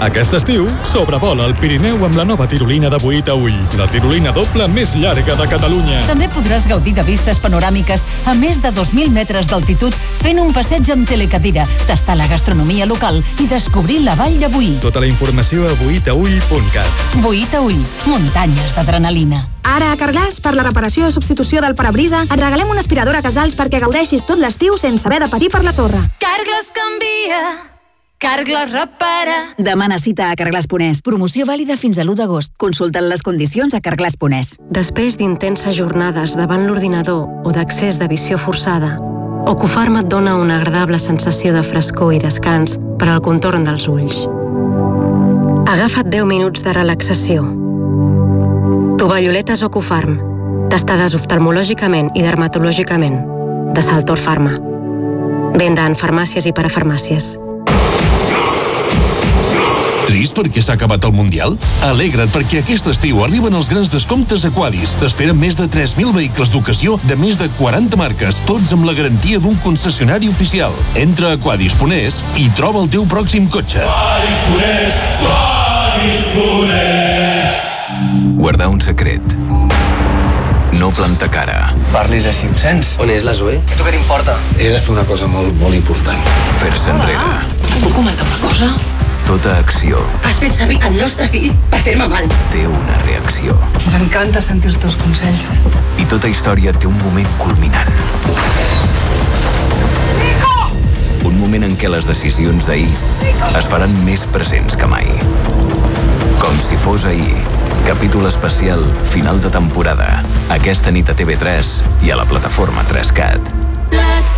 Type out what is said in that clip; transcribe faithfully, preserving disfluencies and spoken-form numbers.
Aquest estiu, sobrevola el Pirineu amb la nova tirolina de Boí a Ull, la tirolina doble més llarga de Catalunya. També podràs gaudir de vistes panoràmiques a més de dos mil metres d'altitud fent un passeig amb telecadira, tastar la gastronomia local i descobrir la vall de Boí. Tota la informació a boí a ull punt cat. Boí a Ull, muntanyes d'adrenalina. Ara a Carglass, per la reparació o substitució del parabrisa, et regalem una aspiradora Casals perquè gaudeixis tot l'estiu sense haver de patir per la sorra. Carglass canvia, Carglass repara. Demana cita a Carglass punt es. Promoció vàlida fins a l'u d'agost. Consulta't les condicions a Carglass punt es. Després d'intenses jornades davant l'ordinador o d'accés de visió forçada, Ocufarm et dona una agradable sensació de frescor i descans per al contorn dels ulls. Agafa't deu minuts de relaxació. Tovalloletes Ocufarm, testades oftalmològicament i dermatològicament, de Saltor Pharma. Venda en farmàcies i parafarmàcies. Trist perquè s'ha acabat el Mundial? Alegra't perquè aquest estiu arriben els grans descomptes Aquadis. T'esperen més de tres mil vehicles d'ocasió de més de quaranta marques, tots amb la garantia d'un concessionari oficial. Entra a aquadis punt es i troba el teu pròxim cotxe. Aquadis punt es, Aquadis punt es. Guardar un secret. No plantar cara. Parlis a cinc-cents. On és la Zoe? A tu què t'importa? He de fer una cosa molt, molt important. Fer-se enrere. Puc comentar una cosa? Tota acció Has fet servir el nostre fill per fer-me mal. té una reacció. Ens encanta sentir els teus consells. I tota història té un moment culminant. Nico! Un moment en què les decisions d'ahir es faran més presents que mai. Com si fos ahir. Capítol especial, final de temporada. Aquesta nit a T V tres i a la plataforma tres cat.